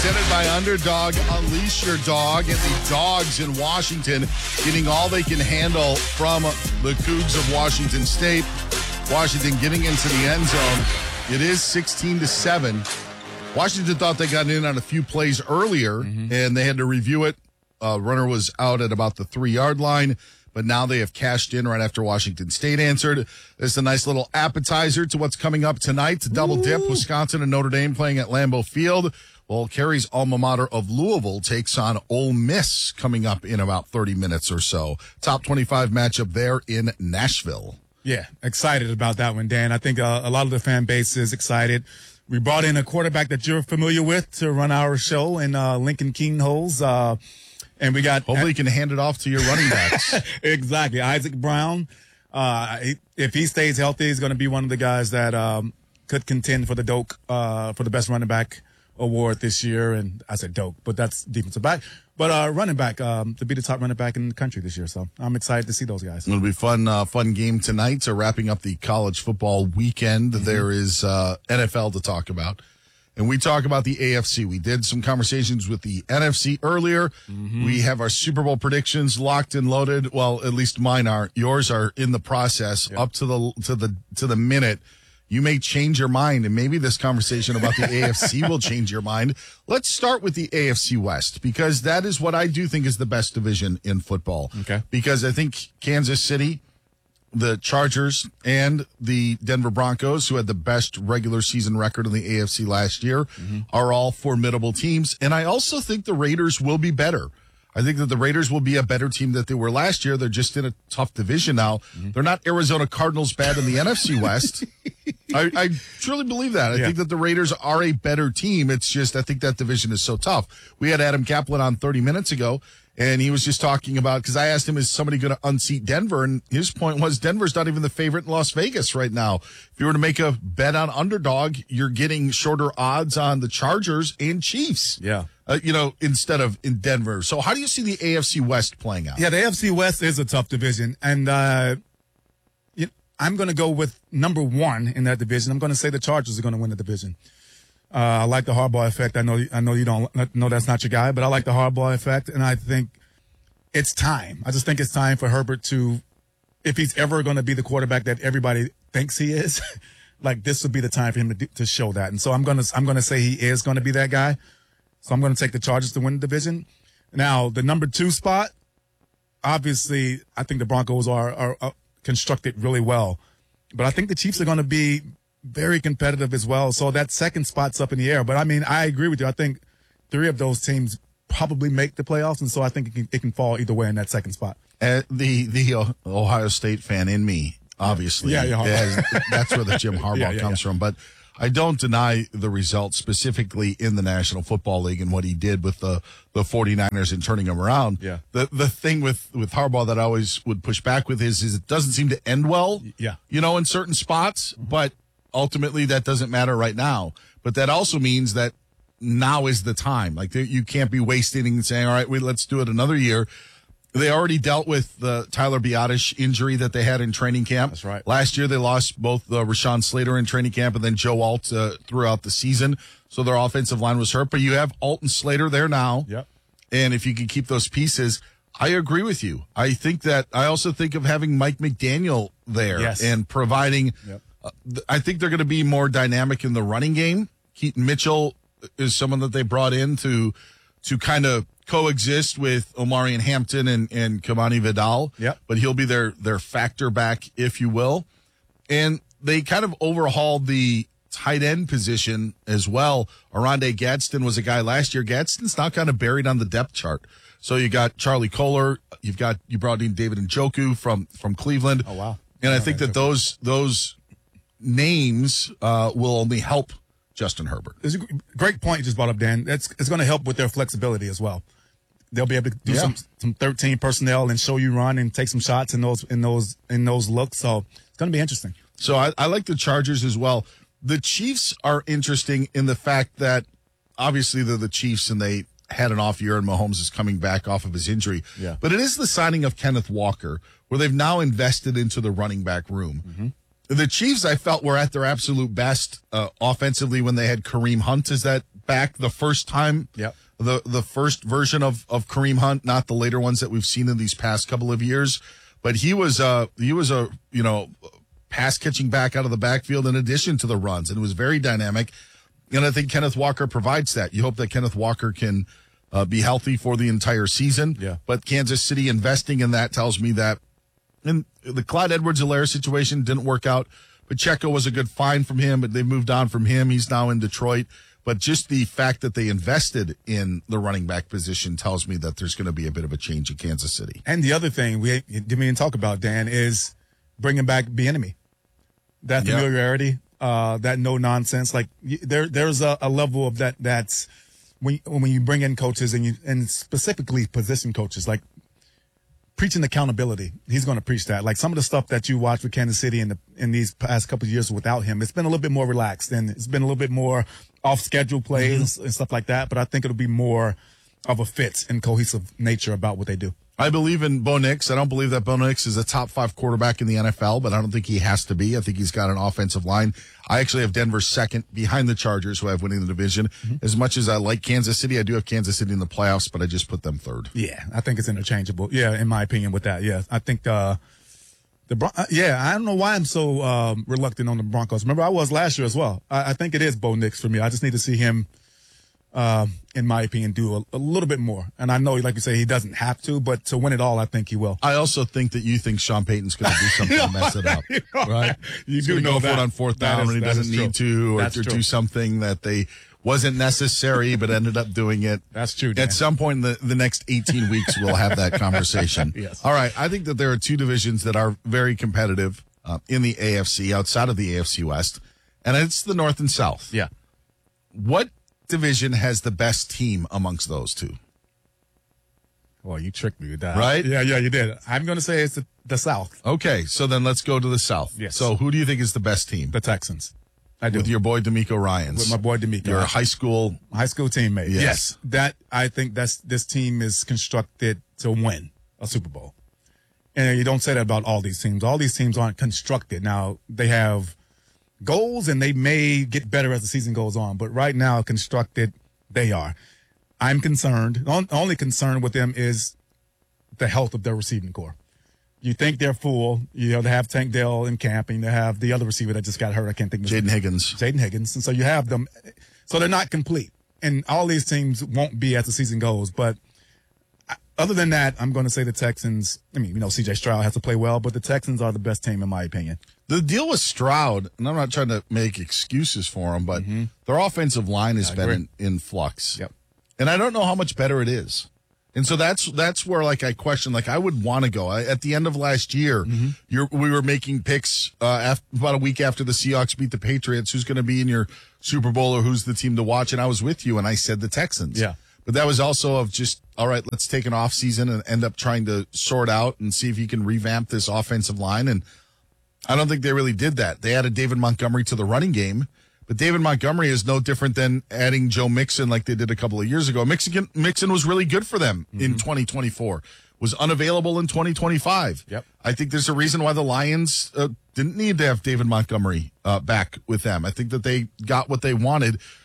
presented by Underdog. Unleash your dog, and the dogs in Washington getting all they can handle from the Cougs of Washington State. Washington getting into the end zone. It is 16-7. Washington thought they got in on a few plays earlier, and they had to review it. Runner was out at about the 3-yard line, but now they have cashed in right after Washington State answered. It's a nice little appetizer to what's coming up tonight. To double dip, Wisconsin and Notre Dame playing at Lambeau Field. Well, Carey's alma mater of Louisville takes on Ole Miss coming up in about 30 minutes or so. Top 25 matchup there in Nashville. Yeah, excited about that one, Dan. I think a lot of the fan base is excited. We brought in a quarterback that you're familiar with to run our show in Lincoln Keenholz. And we got... Hopefully you can hand it off to your running backs. Exactly. Isaac Brown. If he stays healthy, he's going to be one of the guys that could contend for the Doak, for the best running back award this year. And I said Doak, but that's defensive back. But running back, to be the top running back in the country this year. So I'm excited to see those guys. It'll be fun game tonight. So wrapping up the college football weekend, there is NFL to talk about. And we talk about the AFC. We did some conversations with the NFC earlier. We have our Super Bowl predictions locked and loaded. Well, at least mine are. Yours are in the process up to the minute. You may change your mind, and maybe this conversation about the AFC will change your mind. Let's start with the AFC West, because that is what I do think is the best division in football. Okay. Because I think Kansas City, the Chargers, and the Denver Broncos, who had the best regular season record in the AFC last year, are all formidable teams. And I also think the Raiders will be better. I think that the Raiders will be a better team than they were last year. They're just in a tough division now. They're not Arizona Cardinals bad in the NFC West. I truly believe that. I think that the Raiders are a better team. It's just I think that division is so tough. We had Adam Kaplan on 30 minutes ago, and he was just talking about, because I asked him, is somebody going to unseat Denver? And his point was Denver's not even the favorite in Las Vegas right now. If you were to make a bet on Underdog, you're getting shorter odds on the Chargers and Chiefs. Yeah. Instead of in Denver. So how do you see the AFC West playing out? Yeah, the AFC West is a tough division. And I'm going to go with number one in that division. I'm going to say the Chargers are going to win the division. I like the Harbaugh effect. I know you don't know that's not your guy, but I like the Harbaugh effect. And I think it's time. I just think it's time for Herbert to, if he's ever going to be the quarterback that everybody thinks he is, like this would be the time for him to show that. And so I'm going to say he is going to be that guy. So I'm going to take the Chargers to win the division. Now, the number 2 spot, obviously, I think the Broncos are constructed really well. But I think the Chiefs are going to be very competitive as well. So that second spot's up in the air. But, I mean, I agree with you. I think 3 of those teams probably make the playoffs, and so I think it can fall either way in that second spot. The Ohio State fan in me, obviously. That's where the Jim Harbaugh comes from. But I don't deny the results specifically in the National Football League and what he did with the 49ers and turning them around. Yeah. The thing with Harbaugh that I always would push back with is it doesn't seem to end well, in certain spots, but ultimately that doesn't matter right now. But that also means that now is the time. Like you can't be wasting and saying, all right, let's do it another year. They already dealt with the Tyler Biadasz injury that they had in training camp. That's right. Last year, they lost both Rashawn Slater in training camp and then Joe Alt throughout the season. So their offensive line was hurt. But you have Alt and Slater there now. Yep. And if you can keep those pieces, I agree with you. I also think of having Mike McDaniel there and providing. Yep. I think they're going to be more dynamic in the running game. Keaton Mitchell is someone that they brought in to kind of coexist with Omarion Hampton and Kamani Vidal. Yep. But he'll be their factor back, if you will. And they kind of overhauled the tight end position as well. Oronde Gadsden was a guy last year. Gadsden's now kind of buried on the depth chart. So you got Charlie Kohler. You brought in David Njoku from Cleveland. Oh, wow. And I think that those names will only help Justin Herbert. It's a great point you just brought up, Dan. It's going to help with their flexibility as well. They'll be able to do some 13 personnel and show you run and take some shots in those looks. So it's going to be interesting. So I like the Chargers as well. The Chiefs are interesting in the fact that obviously they're the Chiefs and they had an off year and Mahomes is coming back off of his injury. Yeah. But it is the signing of Kenneth Walker where they've now invested into the running back room. Mm-hmm. The Chiefs, I felt, were at their absolute best offensively when they had Kareem Hunt as that back the first time. Yep. The first version of Kareem Hunt, not the later ones that we've seen in these past couple of years. But he was a pass catching back out of the backfield in addition to the runs, and it was very dynamic. And I think Kenneth Walker provides that. You hope that Kenneth Walker can be healthy for the entire season. Yeah. But Kansas City investing in that tells me that. And the Clyde Edwards-Helaire situation didn't work out. Pacheco was a good find from him, but they moved on from him. He's now in Detroit. But just the fact that they invested in the running back position tells me that there's going to be a bit of a change in Kansas City. And the other thing we didn't even talk about, Dan, is bringing back Bieniemy. That familiarity, that no nonsense. Like there's a level of that's when you bring in coaches and specifically position coaches, like preaching accountability. He's going to preach that. Like some of the stuff that you watch with Kansas City in these past couple of years without him, it's been a little bit more relaxed and it's been a little bit more off schedule plays and stuff like that. But I think it'll be more of a fit and cohesive nature about what they do. I believe in Bo Nix. I don't believe that Bo Nix is a top 5 quarterback in the NFL, but I don't think he has to be. I think he's got an offensive line. I actually have Denver second behind the Chargers, who have winning the division. As much as I like Kansas City, I do have Kansas City in the playoffs, but I just put them third. Yeah, I think it's interchangeable. Yeah, in my opinion with that. Yeah, I think I don't know why I'm so reluctant on the Broncos. Remember, I was last year as well. I think it is Bo Nix for me. I just need to see him, in my opinion, do a little bit more. And I know, like you say, he doesn't have to, but to win it all, I think he will. I also think that you think Sean Payton's going to do something to mess it up, right? You do know that. Go for it on fourth down when he doesn't need to, or do something that they wasn't necessary but ended up doing it. That's true, Dan. At some point in the next 18 weeks, we'll have that conversation. Yes. All right. I think that there are two divisions that are very competitive in the AFC, outside of the AFC West, and it's the North and South. Yeah. What division has the best team amongst those two? Well, you tricked me with that. Right? Yeah, you did. I'm going to say it's the South. Okay, so then let's go to the South. Yes. So who do you think is the best team? The Texans. I do. With your boy D'Amico Ryans. With my boy D'Amico. Your high school teammate. Yes. I think this team is constructed to win a Super Bowl. And you don't say that about all these teams. All these teams aren't constructed. Now, they have goals and they may get better as the season goes on, but right now, constructed, they are. I'm concerned. The only concern with them is the health of their receiving core. You think they're full. They have Tank Dell in camp, and they have the other receiver that just got hurt. I can't think of his name. Jaden Higgins. And so you have them. So they're not complete. And all these teams won't be as the season goes. But other than that, I'm going to say the Texans. I mean, C.J. Stroud has to play well, but the Texans are the best team in my opinion. The deal with Stroud, and I'm not trying to make excuses for him, but their offensive line has been in flux. Yep. And I don't know how much better it is. And so that's where, like, I question, like, I would want to go. At the end of last year, we were making picks about a week after the Seahawks beat the Patriots, who's going to be in your Super Bowl or who's the team to watch, and I was with you, and I said the Texans. Yeah. But that was also of just, all right, let's take an off season and end up trying to sort out and see if you can revamp this offensive line. And I don't think they really did that. They added David Montgomery to the running game. But David Montgomery is no different than adding Joe Mixon like they did a couple of years ago. Mixon was really good for them in 2024, was unavailable in 2025. Yep. I think there's a reason why the Lions didn't need to have David Montgomery back with them. I think that they got what they wanted